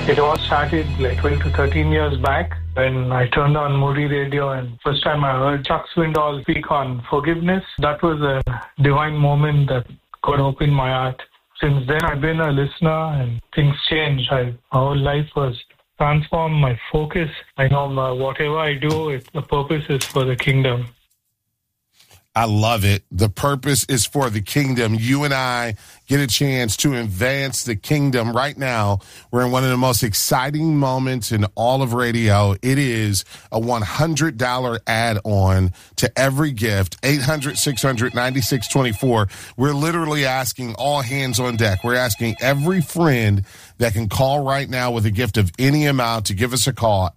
It all started like 12 to 13 years back when I turned on Moody Radio, and first time I heard Chuck Swindoll speak on forgiveness. That was a divine moment that God opened my heart. Since then, I've been a listener and things changed. My whole life was transformed, my focus. I know whatever I do, the purpose is for the kingdom. I love it. The purpose is for the kingdom. You and I get a chance to advance the kingdom right now. We're in one of the most exciting moments in all of radio. It is a $100 add-on to every gift, 800-600-9624. We're literally asking all hands on deck. We're asking every friend that can call right now with a gift of any amount to give us a call.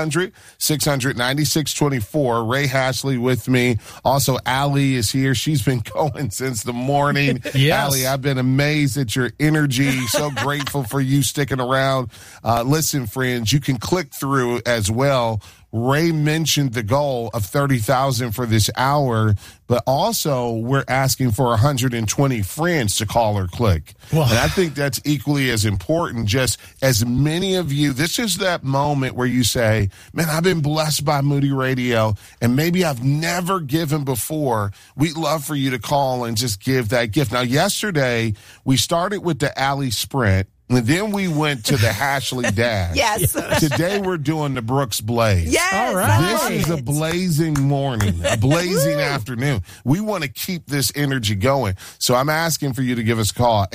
800-600-9624. Ray Hashley with me. Also, Allie is here. She's been going since the morning. Yes. Allie, I've been amazed at your energy. So grateful for you sticking around. Listen, friends, you can click through as well. Ray mentioned the goal of 30,000 for this hour, but also we're asking for 120 friends to call or click. Wow. And I think that's equally as important. Just as many of you, this is that moment where you say, man, I've been blessed by Moody Radio, and maybe I've never given before. We'd love for you to call and just give that gift. Now, yesterday, we started with the Alley Sprint. And then we went to the Hashley Dash. Yes. Today we're doing the Brooks Blaze. Yes. All right. This is a blazing morning, a blazing afternoon. We want to keep this energy going. So I'm asking for you to give us a call,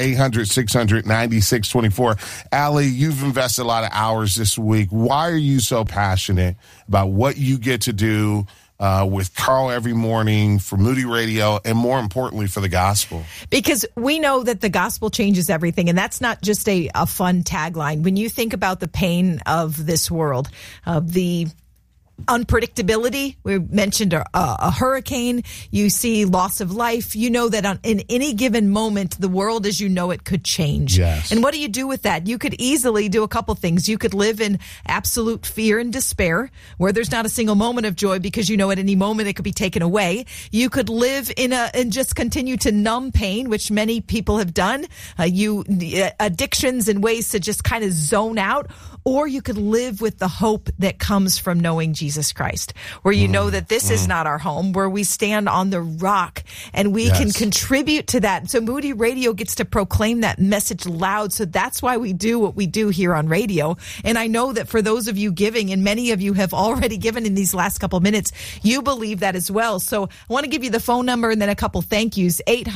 800-600-9624. Allie, you've invested a lot of hours this week. Why are you so passionate about what you get to do with Carl every morning for Moody Radio, and more importantly for the gospel? Because we know that the gospel changes everything, and that's not just a fun tagline. When you think about the pain of this world, the unpredictability, we mentioned a hurricane, you see loss of life, you know that in any given moment, the world as you know it could change. Yes. And what do you do with that? You could easily do a couple things. You could live in absolute fear and despair, where there's not a single moment of joy because you know at any moment it could be taken away. You could live and just continue to numb pain, which many people have done. Addictions and ways to just kind of zone out. Or you could live with the hope that comes from knowing Jesus Christ, where you know that this is not our home, where we stand on the rock and we can contribute to that. So Moody Radio gets to proclaim that message loud. So that's why we do what we do here on radio. And I know that for those of you giving, and many of you have already given in these last couple minutes, you believe that as well. So I want to give you the phone number and then a couple thank yous.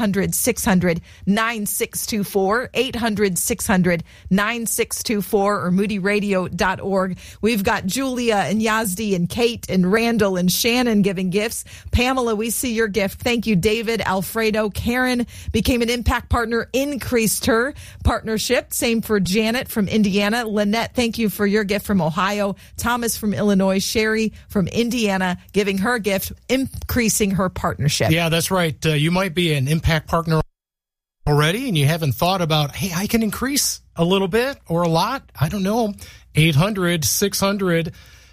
800-600-9624, 800-600-9624, or moodyradio.org. We've got Julia and Yazdi and Kate and Randall and Shannon giving gifts. Pamela, we see your gift. Thank you, David. Alfredo. Karen became an impact partner, increased her partnership. Same for Janet from Indiana. Lynette, thank you for your gift from Ohio. Thomas from Illinois. Sherry from Indiana giving her gift, increasing her partnership. Yeah, that's right. You might be an impact partner already and you haven't thought about, hey, I can increase a little bit or a lot. I don't know. 800-600-9624,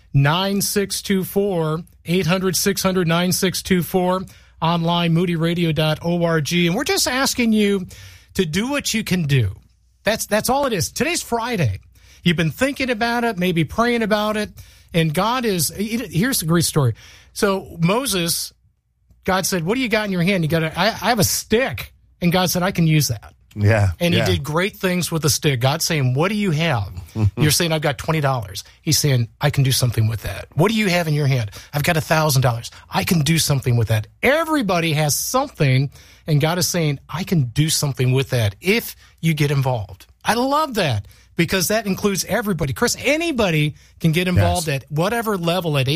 800-600-9624, online, moodyradio.org. And we're just asking you to do what you can do. That's all it is. Today's Friday. You've been thinking about it, maybe praying about it, and God is, here's a great story. So Moses, God said, what do you got in your hand? I have a stick. And God said, I can use that. Yeah. And he did great things with the stick. God's saying, what do you have? You're saying, I've got $20. He's saying, I can do something with that. What do you have in your hand? I've got $1,000. I can do something with that. Everybody has something, and God is saying, I can do something with that if you get involved. I love that, because that includes everybody. Chris, anybody can get involved at whatever level at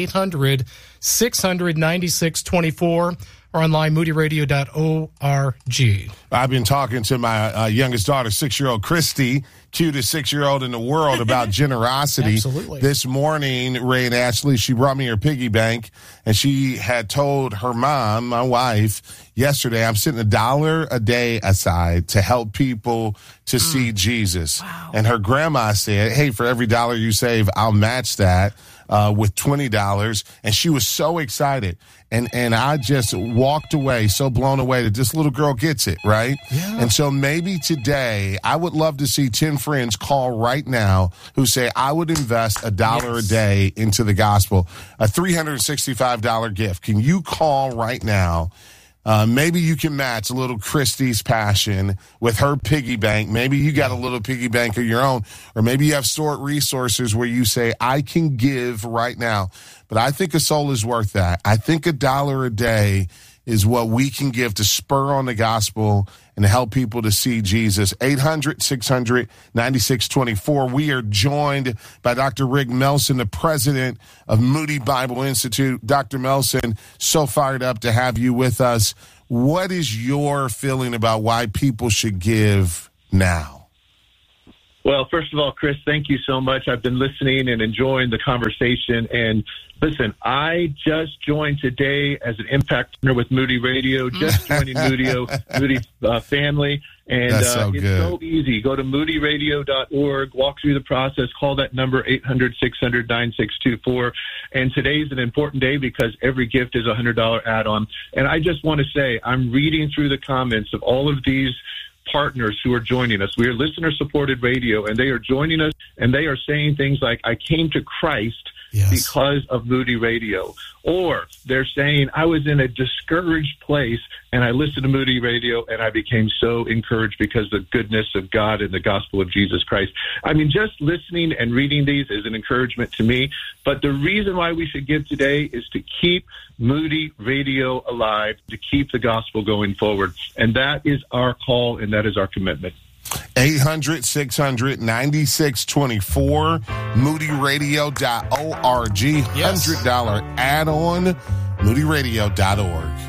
800-600-9624. Or online, moodyradio.org. I've been talking to my youngest daughter, 6-year-old Christy, cutest 6-year-old in the world, about generosity. Absolutely. This morning, Ray and Ashley, she brought me her piggy bank, and she had told her mom, my wife, yesterday, I'm setting $1 a day aside to help people to see Jesus. Wow. And her grandma said, hey, for every $1 you save, I'll match that with $20. And she was so excited. And I just walked away so blown away that this little girl gets it, right? Yeah. And so maybe today I would love to see 10 friends call right now who say, I would invest $1 a day into the gospel, a $365 gift. Can you call right now? Maybe you can match a little Christy's passion with her piggy bank. Maybe you got a little piggy bank of your own, or maybe you have stored resources where you say, I can give right now. But I think a soul is worth that. I think $1 a day is what we can give to spur on the gospel and help people to see Jesus. 800-600-9624. We are joined by Dr. Rick Melson, the president of Moody Bible Institute. Dr. Melson, so fired up to have you with us. What is your feeling about why people should give now? Well, first of all, Chris, thank you so much. I've been listening and enjoying the conversation. And listen, I just joined today as an impact partner with Moody Radio, just joining Moody family. And That's so it's good. so easy. Go to moodyradio.org, walk through the process, call that number 800-600-9624. And today's an important day because every gift is a $100 add-on. And I just want to say, I'm reading through the comments of all of these partners who are joining us. We are listener-supported radio, and they are joining us, and they are saying things like, I came to Christ because of Moody Radio. Or they're saying, I was in a discouraged place, and I listened to Moody Radio, and I became so encouraged because of the goodness of God and the gospel of Jesus Christ. I mean, just listening and reading these is an encouragement to me. But the reason why we should give today is to keep Moody Radio alive, to keep the gospel going forward. And that is our call, and that is our commitment. 800-600-9624, moodyradio.org, $100 add-on, moodyradio.org.